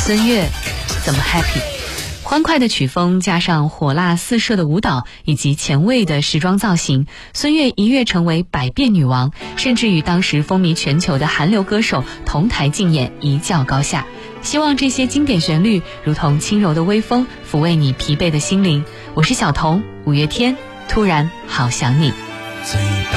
孙悦怎么 happy？ 欢快的曲风加上火辣四射的舞蹈以及前卫的时装造型，孙悦一跃成为百变女王，甚至与当时风靡全球的韩流歌手同台竞演，一较高下。希望这些经典旋律如同轻柔的微风，抚慰你疲惫的心灵。我是小童，五月天，突然好想你。